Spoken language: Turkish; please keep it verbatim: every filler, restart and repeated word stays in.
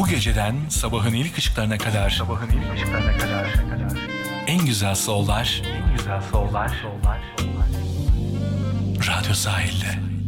Bu geceden sabahın ilk ışıklarına kadar, sabahın ilk ışıklarına kadar, kadar en güzel soul'lar, en güzel soul'lar, soul'lar, Radyo Sahil'de.